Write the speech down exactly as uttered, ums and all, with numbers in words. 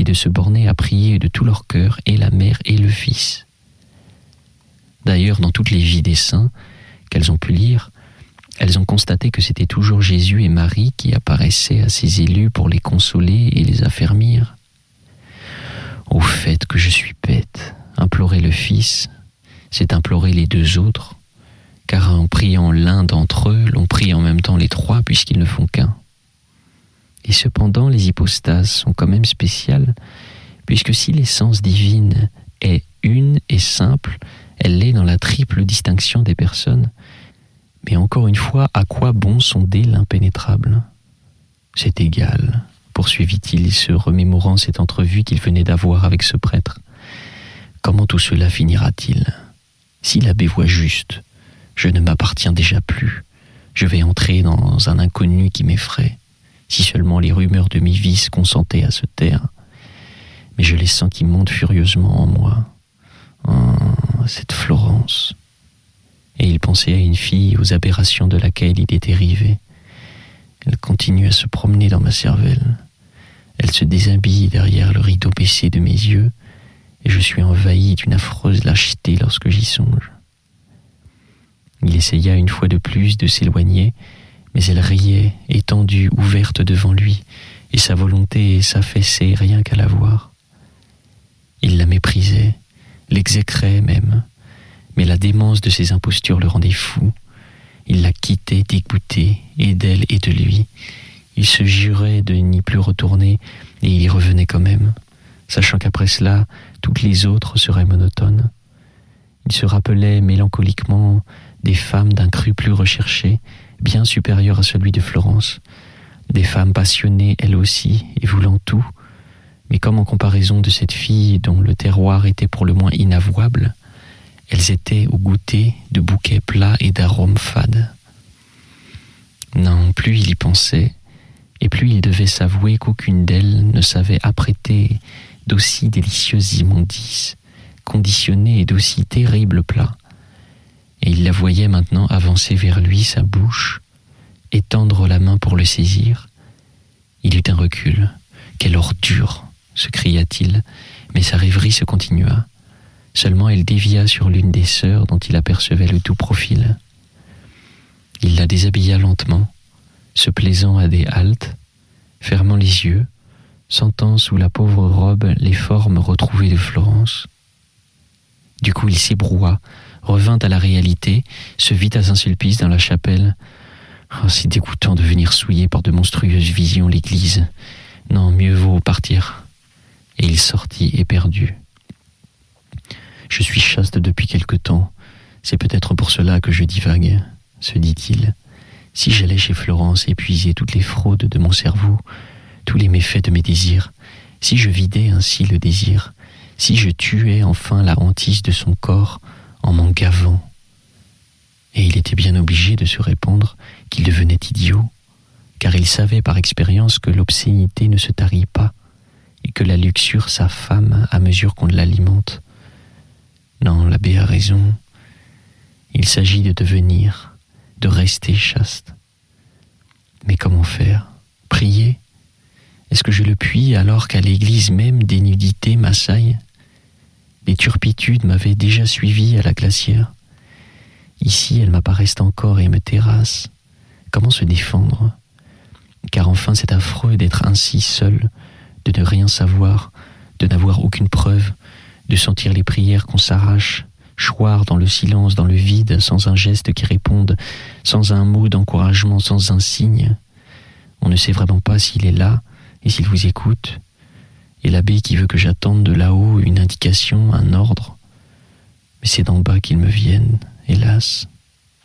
de se borner à prier de tout leur cœur et la mère et le Fils. D'ailleurs, dans toutes les vies des saints qu'elles ont pu lire, elles ont constaté que c'était toujours Jésus et Marie qui apparaissaient à ces élus pour les consoler et les affermir. Au fait que je suis bête, implorer le Fils, c'est implorer les deux autres, car en priant l'un d'entre eux, l'on prie en même temps les trois puisqu'ils ne font qu'un. Et cependant, les hypostases sont quand même spéciales, puisque si l'essence divine est une et simple, elle l'est dans la triple distinction des personnes. Mais encore une fois, à quoi bon sonder l'impénétrable ? C'est égal, poursuivit-il, se remémorant cette entrevue qu'il venait d'avoir avec ce prêtre. Comment tout cela finira-t-il ? Si l'abbé voit juste, je ne m'appartiens déjà plus. Je vais entrer dans un inconnu qui m'effraie. Si seulement les rumeurs de mes vices consentaient à se taire. Mais je les sens qui montent furieusement en moi. Oh, cette Florence. Et il pensait à une fille aux aberrations de laquelle il était rivé. Elle continue à se promener dans ma cervelle. Elle se déshabille derrière le rideau baissé de mes yeux, et je suis envahi d'une affreuse lâcheté lorsque j'y songe. Il essaya une fois de plus de s'éloigner, mais elle riait, étendue, ouverte devant lui, et sa volonté s'affaissait rien qu'à la voir. Il la méprisait, l'exécrait même, mais la démence de ses impostures le rendait fou. Il la quittait dégoûté, et d'elle et de lui. Il se jurait de n'y plus retourner, et il y revenait quand même, sachant qu'après cela, toutes les autres seraient monotones. Il se rappelait mélancoliquement des femmes d'un cru plus recherché, bien supérieur à celui de Florence, des femmes passionnées elles aussi et voulant tout, mais comme en comparaison de cette fille dont le terroir était pour le moins inavouable, elles étaient au goûter de bouquets plats et d'arômes fades. Non, plus il y pensait, et plus il devait s'avouer qu'aucune d'elles ne savait apprêter d'aussi délicieuses immondices, conditionner d'aussi terribles plats. Et il la voyait maintenant avancer vers lui, sa bouche, étendre la main pour le saisir. Il eut un recul. « Quelle ordure !» se cria-t-il, mais sa rêverie se continua. Seulement elle dévia sur l'une des sœurs dont il apercevait le doux profil. Il la déshabilla lentement, se plaisant à des haltes, fermant les yeux, sentant sous la pauvre robe les formes retrouvées de Florence. Du coup il s'ébroua, revint à la réalité, se vit à Saint-Sulpice dans la chapelle. Oh, si dégoûtant de venir souiller par de monstrueuses visions l'église. Non, mieux vaut partir. Et il sortit éperdu. Je suis chaste depuis quelque temps. C'est peut-être pour cela que je divague, se dit-il. Si j'allais chez Florence épuiser toutes les fraudes de mon cerveau, tous les méfaits de mes désirs, si je vidais ainsi le désir, si je tuais enfin la hantise de son corps en m'en gavant. Et il était bien obligé de se répondre qu'il devenait idiot, car il savait par expérience que l'obscénité ne se tarit pas, et que la luxure s'affame à mesure qu'on l'alimente. Non, l'abbé a raison. Il s'agit de devenir, de rester chaste. Mais comment faire ? Prier ? Est-ce que je le puis alors qu'à l'église même des nudités m'assaillent ? Les turpitudes m'avaient déjà suivi à la glacière. Ici, elles m'apparaissent encore et me terrassent. Comment se défendre ? Car enfin, c'est affreux d'être ainsi seul, de ne rien savoir, de n'avoir aucune preuve, de sentir les prières qu'on s'arrache, choir dans le silence, dans le vide, sans un geste qui réponde, sans un mot d'encouragement, sans un signe. On ne sait vraiment pas s'il est là et s'il vous écoute. Et l'abbé qui veut que j'attende de là-haut une indication, un ordre. Mais c'est d'en bas qu'ils me viennent, hélas.